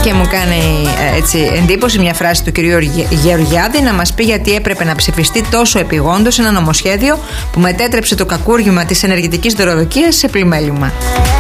Και μου κάνει έτσι εντύπωση μια φράση του κυρίου Γεωργιάδη να μας πει γιατί έπρεπε να ψηφιστεί τόσο επιγόντως ένα νομοσχέδιο που μετέτρεψε το κακούργημα της ενεργητικής δωροδοκίας σε πλημέλημα.